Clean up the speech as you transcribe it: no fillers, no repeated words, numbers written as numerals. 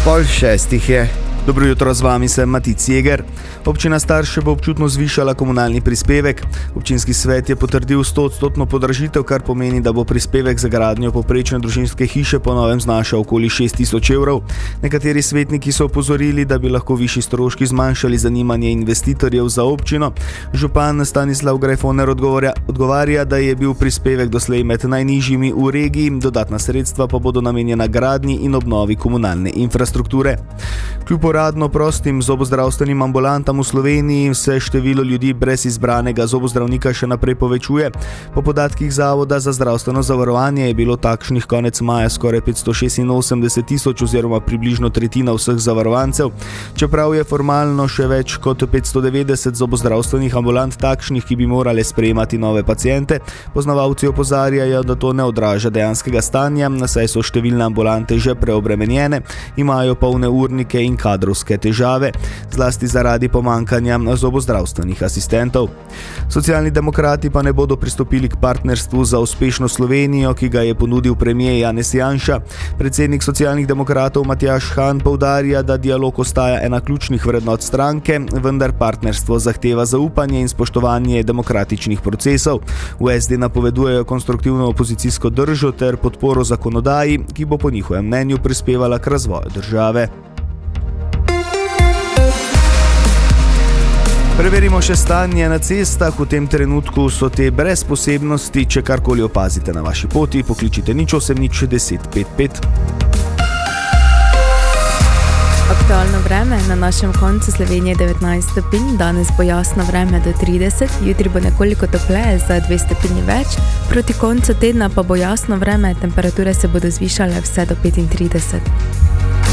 5:30 je. Dobro jutro, z vami sem Matic Jeger. Občina Starše bo občutno zvišala komunalni prispevek. Občinski svet je potrdil 100% podražitev, kar pomeni, da bo prispevek za gradnjo povprečne družinske hiše po novem znašal okoli 6.000 evrov. Nekateri svetniki so opozorili, da bi lahko višji stroški zmanjšali zanimanje investitorjev za občino. Župan Stanislav Grajfoner odgovarja, da je bil prispevek doslej med najnižjimi v regiji, dodatna sredstva pa bodo namenjena gradnji in obnovi komunalne infrastrukture. Kljub uradno prostim zobozdravstvenim ambulantam v Sloveniji se število ljudi brez izbranega zobozdravnika še naprej povečuje. Po podatkih Zavoda za zdravstveno zavarovanje je bilo takšnih konec maja skoraj 586.000 oziroma približno tretjina vseh zavarovancev. Čeprav je formalno še več kot 590 zobozdravstvenih ambulant takšnih, ki bi morale sprejemati nove paciente, poznavalci opozarjajo, da to ne odraža dejanskega stanja, saj so številne ambulante že preobremenjene, imajo polne urnike in kadrovske težave, zlasti zaradi pomanjkanja zobozdravstvenih asistentov. Socialni demokrati pa ne bodo pristopili k partnerstvu za uspešno Slovenijo, ki ga je ponudil premier Janez Janša. Predsednik socialnih demokratov Matjaž Han poudarja, da dialog ostaja ena ključnih vrednot stranke, vendar partnerstvo zahteva zaupanje in spoštovanje demokratičnih procesov. V SD napovedujejo konstruktivno opozicijsko držo ter podporo zakonodaji, ki bo po njihovem mnenju prispevala k razvoju države. Preverimo še stanje na cestah. V tem trenutku so te brez posebnosti. Če karkoli opazite na vaši poti, pokličite 0800 10 55. Aktualno vreme na našem koncu Slovenije 19 stopinj, danes bo jasno vreme do 30, jutri bo nekoliko topleje za 2 stopinji več, proti koncu tedna pa bo jasno vreme, temperature se bodo zvišale vse do 35.